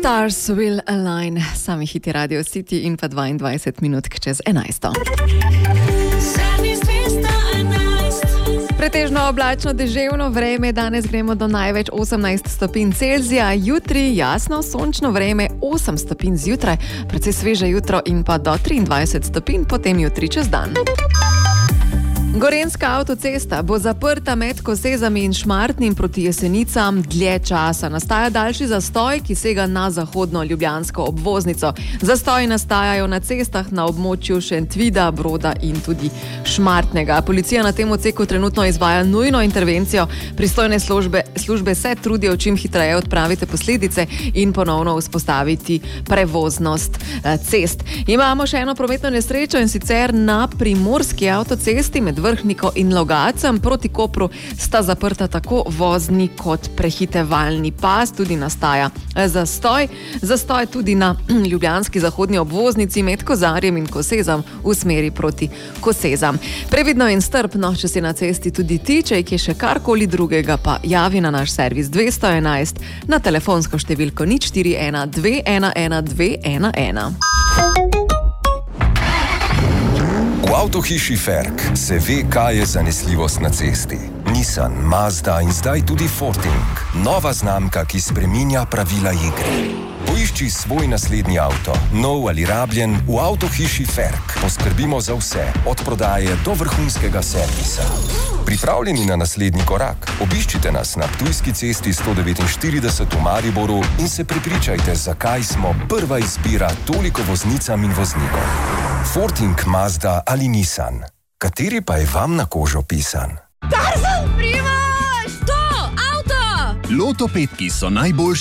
Stars Will Align, sami hiti Radio City in pa 22 minut čez 11. Pretežno oblačno deževno vreme, danes gremo do največ 18 stopinj Celzija, jutri jasno sončno vreme 8 stopinj zjutraj, precej sveže jutro in pa do 23 stopinj potem jutri čez dan. Gorenjska avtocesta bo zaprta med Kosezami in Šmartnim proti Jesenicam dlje časa. Nastaja daljši zastoj, ki sega na zahodno ljubljansko obvoznico. Zastoji nastajajo na cestah na območju Šentvida, Broda in tudi Šmartnega. Policija na tem odseku trenutno izvaja nujno intervencijo. Pristojne službe se trudijo čim hitreje odpraviti posledice in ponovno vzpostaviti prevoznost cest. Imamo še eno prometno nesrečo in sicer na primorski avtocesti med Vrhniko in Logacem. Proti Kopru sta zaprta tako vozni kot prehitevalni pas, tudi nastaja zastoj. Zastoj tudi na ljubljanski zahodni obvoznici med Kozarjem in Kosezam v smeri proti Kosezam. Previdno in strpno, če si na cesti tudi ti, če je še karkoli drugega, pa javi na naš servis 211 na telefonsko številko 041 211 211. V avtohiši Ferk se ve, kaj je zanesljivost na cesti. Nissan, Mazda in zdaj tudi Forting. Nova znamka, ki spreminja pravila igre. Poišči svoj naslednji avto, nov ali rabljen, v avtohiši Ferk. Poskrbimo za vse, od prodaje do vrhunskega servisa. Pripravljeni na naslednji korak? Obiščite nas na Ptujski cesti 149 v Mariboru in se prepričajte, zakaj smo prva izbira toliko voznicam in voznikom. Forting, Mazda ali Nissan. Kateri pa je vam na kožo pisan? Tarzan, Primož! To, avto! Loto petki so najboljši